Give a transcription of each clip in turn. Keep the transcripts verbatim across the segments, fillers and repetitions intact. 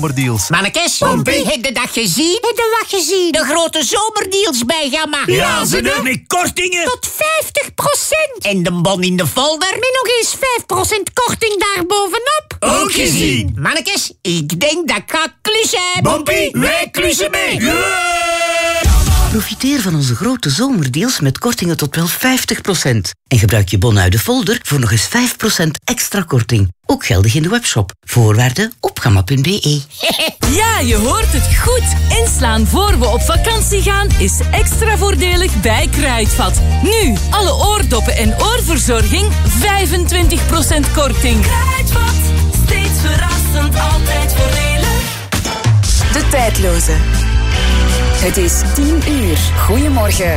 Zomerdeals. Mannekes, Pompie. heb je dat gezien? Heb je wat gezien? De grote zomerdeals bij Gamma. Ja, ze doen. Met kortingen. Tot vijftig procent. En de bon in de folder. Met nog eens vijf procent korting daarbovenop. Ook gezien. Mannekes, ik denk dat ik ga klussen. Pompie, wij klussen mee. Profiteer van onze grote zomerdeals met kortingen tot wel vijftig procent. En gebruik je bon uit de folder voor nog eens vijf procent extra korting. Ook geldig in de webshop. Voorwaarden op gamma punt b e. Ja, je hoort het goed. Inslaan voor we op vakantie gaan is extra voordelig bij Kruidvat. Nu, alle oordoppen en oorverzorging vijfentwintig procent korting. Kruidvat, steeds verrassend, altijd voordelig. De tijdloze. Het is tien uur. Goedemorgen.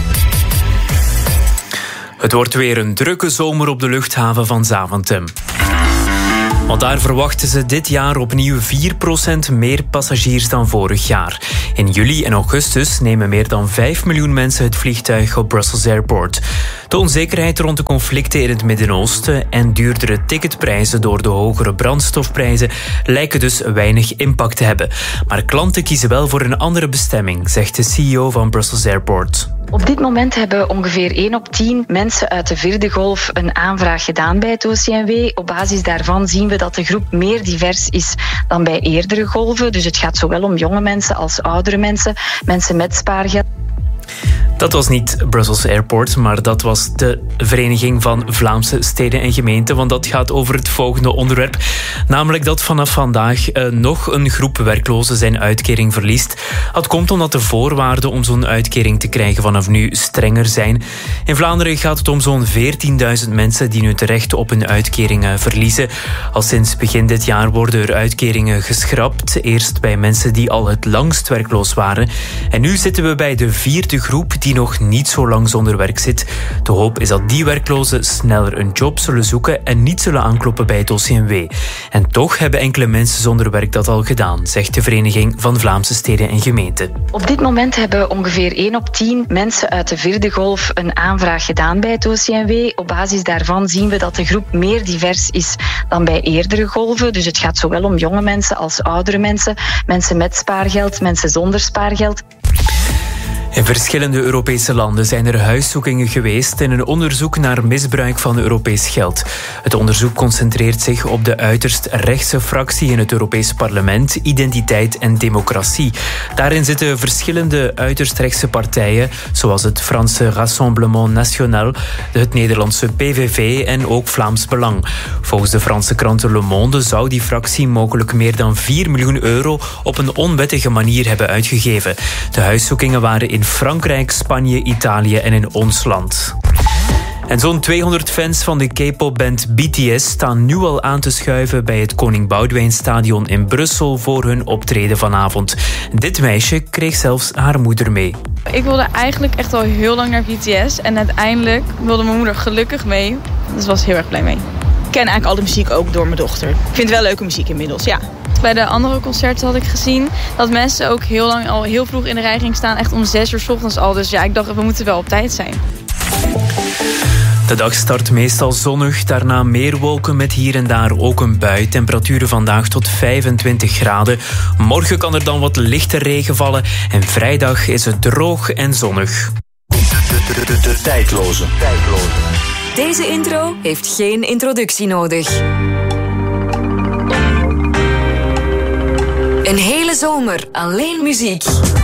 Het wordt weer een drukke zomer op de luchthaven van Zaventem. Want daar verwachten ze dit jaar opnieuw vier procent meer passagiers dan vorig jaar. In juli en augustus nemen meer dan vijf miljoen mensen het vliegtuig op Brussels Airport. De onzekerheid rond de conflicten in het Midden-Oosten en duurdere ticketprijzen door de hogere brandstofprijzen lijken dus weinig impact te hebben. Maar klanten kiezen wel voor een andere bestemming, zegt de C E O van Brussels Airport. Op dit moment hebben ongeveer één op tien mensen uit de vierde golf een aanvraag gedaan bij het O C M W. Op basis daarvan zien we dat de groep meer divers is dan bij eerdere golven. Dus het gaat zowel om jonge mensen als oudere mensen, mensen met spaargeld. Dat was niet Brussels Airport, maar dat was de Vereniging van Vlaamse Steden en Gemeenten, want dat gaat over het volgende onderwerp. Namelijk dat vanaf vandaag eh, nog een groep werklozen zijn uitkering verliest. Dat komt omdat de voorwaarden om zo'n uitkering te krijgen vanaf nu strenger zijn. In Vlaanderen gaat het om zo'n veertienduizend mensen die nu terecht op hun uitkeringen verliezen. Al sinds begin dit jaar worden er uitkeringen geschrapt. Eerst bij mensen die al het langst werkloos waren. En nu zitten we bij de vierde groep die nog niet zo lang zonder werk zit. De hoop is dat die werklozen sneller een job zullen zoeken en niet zullen aankloppen bij het O C M W. En toch hebben enkele mensen zonder werk dat al gedaan, zegt de Vereniging van Vlaamse Steden en Gemeenten. Op dit moment hebben ongeveer één op tien mensen uit de vierde golf een aanvraag gedaan bij het O C M W. Op basis daarvan zien we dat de groep meer divers is dan bij eerdere golven. Dus het gaat zowel om jonge mensen als oudere mensen, mensen met spaargeld, mensen zonder spaargeld. In verschillende Europese landen zijn er huiszoekingen geweest in een onderzoek naar misbruik van Europees geld. Het onderzoek concentreert zich op de uiterst rechtse fractie in het Europees Parlement, Identiteit en Democratie. Daarin zitten verschillende uiterst rechtse partijen, zoals het Franse Rassemblement National, het Nederlandse P V V en ook Vlaams Belang. Volgens de Franse krant Le Monde zou die fractie mogelijk meer dan vier miljoen euro op een onwettige manier hebben uitgegeven. De huiszoekingen waren in Frankrijk, Spanje, Italië en in ons land. En zo'n tweehonderd fans van de K-popband B T S staan nu al aan te schuiven bij het Koning Boudewijnstadion in Brussel voor hun optreden vanavond. Dit meisje kreeg zelfs haar moeder mee. Ik wilde eigenlijk echt al heel lang naar B T S en uiteindelijk wilde mijn moeder gelukkig mee. Dus was heel erg blij mee. Ik ken eigenlijk al de muziek ook door mijn dochter. Ik vind het wel leuke muziek inmiddels, ja. Bij de andere concerten had ik gezien dat mensen ook heel lang al heel vroeg in de rij gingen staan. Echt om zes uur 's ochtends al. Dus ja, ik dacht, we moeten wel op tijd zijn. De dag start meestal zonnig, daarna meer wolken met hier en daar ook een bui. Temperaturen vandaag tot vijfentwintig graden. Morgen kan er dan wat lichte regen vallen en vrijdag is het droog en zonnig. De, de, de, de, de tijdloze. tijdloze. Deze intro heeft geen introductie nodig. Een hele zomer alleen muziek.